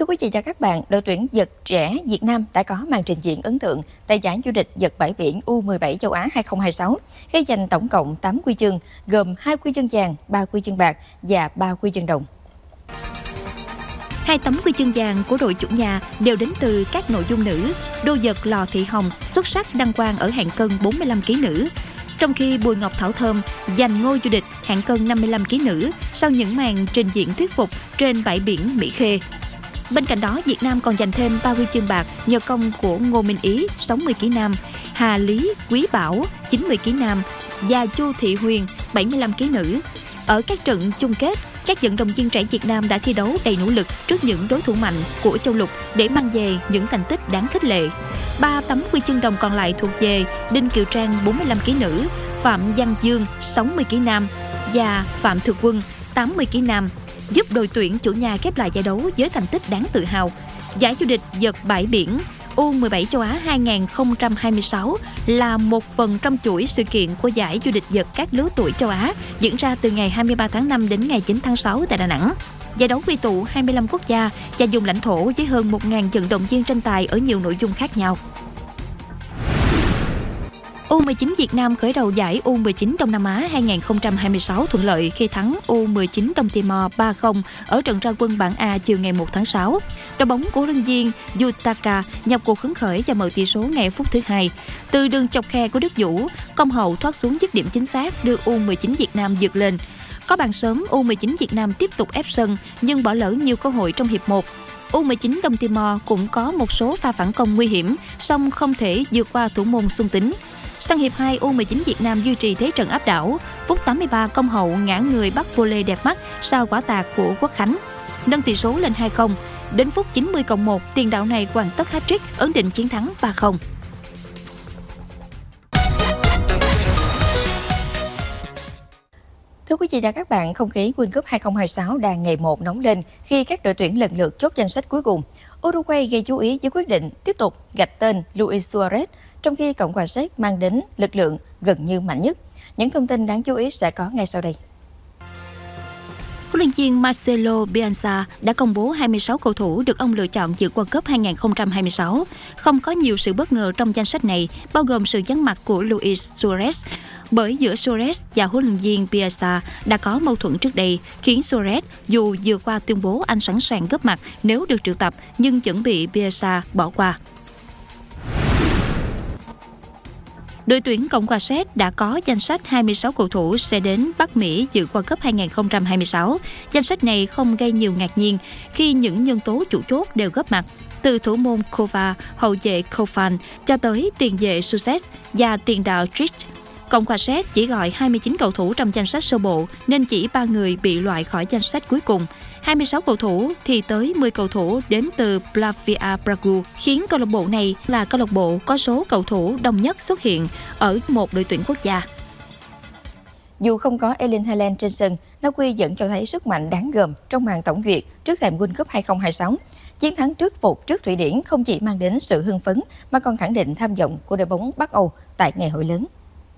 Thưa quý vị và các bạn, đội tuyển giật trẻ Việt Nam đã có màn trình diễn ấn tượng tại giải vô địch giật bãi biển U17 châu Á 2026, gây giành tổng cộng 8 huy chương, gồm 2 huy chương vàng, 3 huy chương bạc và 3 huy chương đồng. 2 tấm huy chương vàng của đội chủ nhà đều đến từ các nội dung nữ. Đô giật Lò Thị Hồng xuất sắc đăng quang ở hạng cân 45 kg nữ, trong khi Bùi Ngọc Thảo Thơm giành ngôi vô địch hạng cân 55 kg nữ sau những màn trình diễn thuyết phục trên bãi biển Mỹ Khê. Bên cạnh đó, Việt Nam còn giành thêm 3 huy chương bạc nhờ công của Ngô Minh Ý 60 kg nam, Hà Lý Quý Bảo 90 kg nam và Chu Thị Huyền 75 kg nữ. Ở các trận chung kết, các vận động viên trẻ Việt Nam đã thi đấu đầy nỗ lực trước những đối thủ mạnh của châu lục để mang về những thành tích đáng khích lệ. 3 tấm huy chương đồng còn lại thuộc về Đinh Kiều Trang 45 kg nữ, Phạm Văn Dương 60 kg nam và Phạm Thực Quân 80 kg nam, giúp đội tuyển chủ nhà khép lại giải đấu với thành tích đáng tự hào. Giải vô địch giật bãi biển U17 châu Á 2026 là một phần trong chuỗi sự kiện của giải vô địch giật các lứa tuổi châu Á diễn ra từ ngày 23 tháng 5 đến ngày 9 tháng 6 tại Đà Nẵng. Giải đấu quy tụ 25 quốc gia và vùng lãnh thổ với hơn 1.000 vận động viên tranh tài ở nhiều nội dung khác nhau. U19 Việt Nam khởi đầu giải U19 Đông Nam Á 2026 thuận lợi khi thắng U19 Đông Timor 3-0 ở trận ra quân bảng A chiều ngày 1 tháng 6. Đội bóng của huấn luyện viên Yutaka nhập cuộc hứng khởi và mở tỷ số ngay phút thứ 2. Từ đường chọc khe của Đức Vũ, Công Hậu thoát xuống dứt điểm chính xác đưa U19 Việt Nam vượt lên. Có bàn sớm, U19 Việt Nam tiếp tục ép sân nhưng bỏ lỡ nhiều cơ hội trong hiệp 1. U19 Đông Timor cũng có một số pha phản công nguy hiểm, song không thể vượt qua thủ môn Xuân Tính. Sang hiệp 2, U19 Việt Nam duy trì thế trận áp đảo. Phút 83, Công Hậu ngã người bắt volley đẹp mắt sau quả tạt của Quốc Khánh, nâng tỷ số lên 2-0. Đến phút 90+1, tiền đạo này hoàn tất hat-trick, ấn định chiến thắng 3-0. Thưa quý vị và các bạn, không khí World Cup 2026 đang ngày một nóng lên khi các đội tuyển lần lượt chốt danh sách cuối cùng. Uruguay gây chú ý với quyết định tiếp tục gạch tên Luis Suarez, trong khi Cộng hòa Séc mang đến lực lượng gần như mạnh nhất. Những thông tin đáng chú ý sẽ có ngay sau đây. Huấn luyện viên Marcelo Bielsa đã công bố 26 cầu thủ được ông lựa chọn dự World Cup 2026. Không có nhiều sự bất ngờ trong danh sách này, bao gồm sự vắng mặt của Luis Suarez. Bởi giữa Suarez và huấn luyện viên Bielsa đã có mâu thuẫn trước đây, khiến Suarez dù vừa qua tuyên bố anh sẵn sàng góp mặt nếu được triệu tập, nhưng vẫn bị Bielsa bỏ qua. Đội tuyển Cộng hòa Séc đã có danh sách 26 cầu thủ sẽ đến Bắc Mỹ dự World Cup 2026. Danh sách này không gây nhiều ngạc nhiên khi những nhân tố chủ chốt đều góp mặt, từ thủ môn Kova, hậu vệ Kofan cho tới tiền vệ Suset và tiền đạo Trich. Cộng hòa Séc chỉ gọi 29 cầu thủ trong danh sách sơ bộ nên chỉ 3 người bị loại khỏi danh sách cuối cùng. 26 cầu thủ thì tới 10 cầu thủ đến từ Slavia Prague, khiến câu lạc bộ này là câu lạc bộ có số cầu thủ đông nhất xuất hiện ở một đội tuyển quốc gia. Dù không có Erling Haaland trên sân, Na Uy vẫn cho thấy sức mạnh đáng gờm trong màn tổng duyệt trước thềm World Cup 2026. Chiến thắng thuyết phục trước Thụy Điển không chỉ mang đến sự hưng phấn mà còn khẳng định tham vọng của đội bóng Bắc Âu tại ngày hội lớn.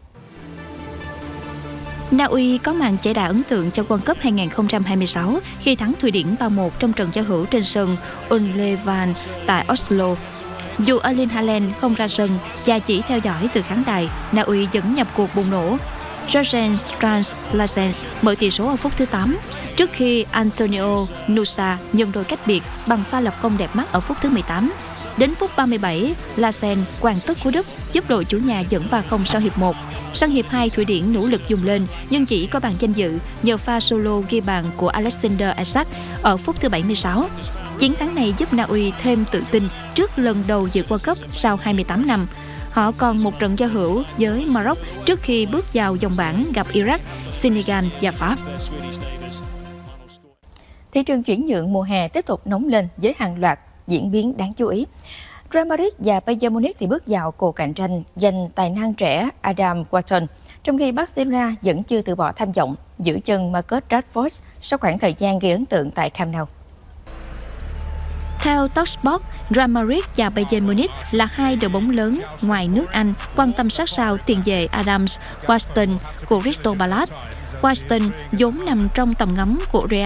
Na Uy có màn giải đà ấn tượng cho World Cup 2026 khi thắng Thụy Điển 3-1 trong trận giao hữu trên sân Ullevan tại Oslo. Dù Erling Haaland không ra sân và chỉ theo dõi từ khán đài, Na Uy vẫn nhập cuộc bùng nổ. Jorgen Strand Larsen mở tỷ số ở phút thứ 8, trước khi Antonio Nusa nhân đôi cách biệt bằng pha lập công đẹp mắt ở phút thứ 18. Đến phút 37, Larsen hoàn tất cú đúp giúp đội chủ nhà dẫn 3-0 sau hiệp 1. Sang hiệp 2, Thụy Điển nỗ lực dùng lên nhưng chỉ có bàn danh dự nhờ pha solo ghi bàn của Alexander Isak ở phút thứ 76. Chiến thắng này giúp Na Uy thêm tự tin trước lần đầu dự World Cup sau 28 năm. Họ còn một trận giao hữu với Maroc trước khi bước vào vòng bảng gặp Iraq, Senegal và Pháp. Thị trường chuyển nhượng mùa hè tiếp tục nóng lên với hàng loạt diễn biến đáng chú ý. Real Madrid và Bayern Munich thì bước vào cuộc cạnh tranh giành tài năng trẻ Adam Wharton, trong khi Barcelona vẫn chưa từ bỏ tham vọng giữ chân Marcus Rashford sau khoảng thời gian gây ấn tượng tại Camp Nou. Theo Talksport, Real Madrid và Bayern Munich là hai đội bóng lớn ngoài nước Anh quan tâm sát sao tiền vệ Adam Wharton của Crystal Palace. Wharton vốn nằm trong tầm ngắm của Real